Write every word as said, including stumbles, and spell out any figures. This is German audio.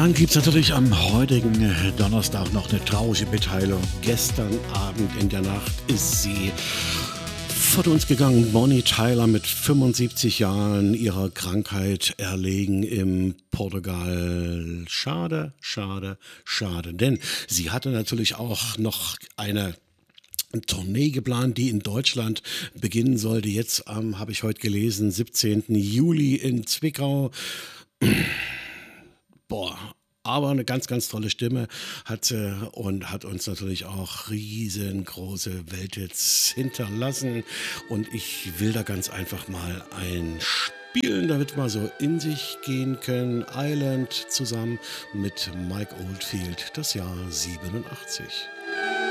Dann gibt es natürlich am heutigen Donnerstag noch eine traurige Mitteilung. Gestern Abend in der Nacht ist sie von uns gegangen. Bonnie Tyler mit fünfundsiebzig Jahren ihrer Krankheit erlegen im Portugal. Schade, schade, schade. Denn sie hatte natürlich auch noch eine Tournee geplant, die in Deutschland beginnen sollte. Jetzt ähm, habe ich heute gelesen, siebzehnten Juli in Zwickau. Boah, aber eine ganz, ganz tolle Stimme hat sie und hat uns natürlich auch riesengroße Welthits hinterlassen. Und ich will da ganz einfach mal einspielen, damit wir so in sich gehen können. Island zusammen mit Mike Oldfield, das Jahr siebenundachtzig.